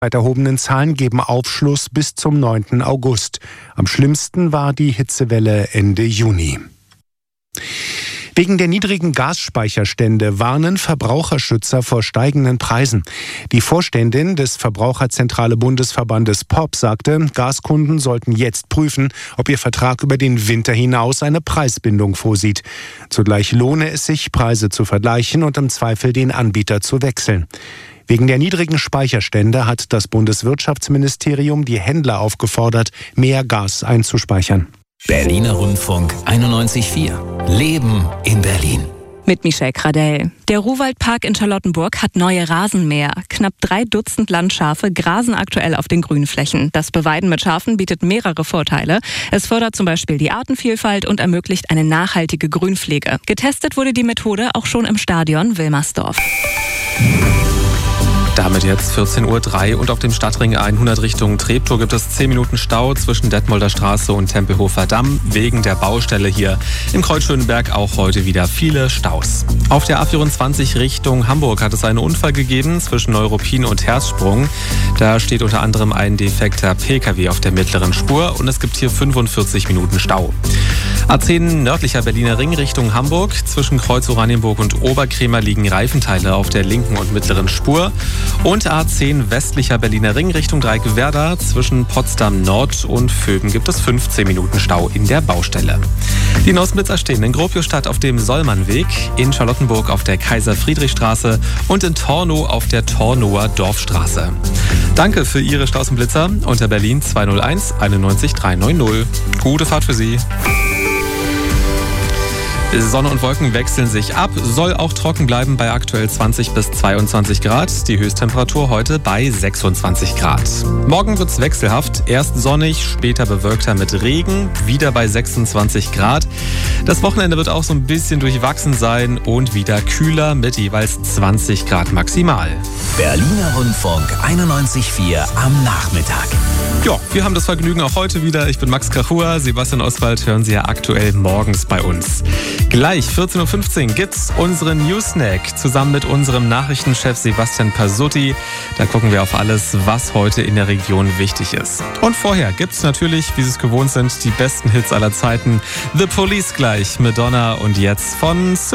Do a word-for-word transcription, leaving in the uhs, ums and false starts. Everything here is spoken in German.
Weit erhobenen Zahlen geben Aufschluss bis zum neunten August. Am schlimmsten war die Hitzewelle Ende Juni. Wegen der niedrigen Gasspeicherstände warnen Verbraucherschützer vor steigenden Preisen. Die Vorständin des Verbraucherzentrale Bundesverbandes P O P sagte, Gaskunden sollten jetzt prüfen, ob ihr Vertrag über den Winter hinaus eine Preisbindung vorsieht. Zugleich lohne es sich, Preise zu vergleichen und im Zweifel den Anbieter zu wechseln. Wegen der niedrigen Speicherstände hat das Bundeswirtschaftsministerium die Händler aufgefordert, mehr Gas einzuspeichern. Berliner Rundfunk einundneunzig Komma vier. Leben in Berlin. Mit Michelle Kradell. Der Ruhwaldpark in Charlottenburg hat neue Rasenmäher. Knapp drei Dutzend Landschafe grasen aktuell auf den Grünflächen. Das Beweiden mit Schafen bietet mehrere Vorteile. Es fördert zum Beispiel die Artenvielfalt und ermöglicht eine nachhaltige Grünpflege. Getestet wurde die Methode auch schon im Stadion Wilmersdorf. Damit jetzt vierzehn Uhr drei und auf dem Stadtring hundert Richtung Treptow gibt es zehn Minuten Stau zwischen Detmolder Straße und Tempelhofer Damm wegen der Baustelle hier. Im Kreuz Schönberg auch heute wieder viele Staus. Auf der A vierundzwanzig Richtung Hamburg hat es einen Unfall gegeben zwischen Neuruppin und Herzsprung. Da steht unter anderem ein defekter P K W auf der mittleren Spur und es gibt hier fünfundvierzig Minuten Stau. A zehn nördlicher Berliner Ring Richtung Hamburg. Zwischen Kreuz Oranienburg und Oberkrämer liegen Reifenteile auf der linken und mittleren Spur. Und A zehn westlicher Berliner Ring Richtung Dreieck-Werder. Zwischen Potsdam Nord und Vöben gibt es fünfzehn Minuten Stau in der Baustelle. Die Neußenblitzer stehen in Gropiusstadt auf dem Sollmannweg, in Charlottenburg auf der Kaiser-Friedrich-Straße und in Tornow auf der Tornower Dorfstraße. Danke für Ihre Staus und Blitzer unter Berlin zwei null eins einundneunzig dreihundertneunzig. Gute Fahrt für Sie. Sonne und Wolken wechseln sich ab, soll auch trocken bleiben bei aktuell zwanzig bis zweiundzwanzig Grad. Die Höchsttemperatur heute bei sechsundzwanzig Grad. Morgen wird's wechselhaft, erst sonnig, später bewölkter mit Regen, wieder bei sechsundzwanzig Grad. Das Wochenende wird auch so ein bisschen durchwachsen sein und wieder kühler mit jeweils zwanzig Grad maximal. Berliner Rundfunk einundneunzig Komma vier am Nachmittag. Ja, wir haben das Vergnügen auch heute wieder. Ich bin Max Krachua, Sebastian Oswald hören Sie ja aktuell morgens bei uns. Gleich vierzehn Uhr fünfzehn gibt's unseren News-Snack zusammen mit unserem Nachrichtenchef Sebastian Pasutti. Da gucken wir auf alles, was heute in der Region wichtig ist. Und vorher gibt's natürlich, wie Sie es gewohnt sind, die besten Hits aller Zeiten. The Police gleich, Madonna und jetzt von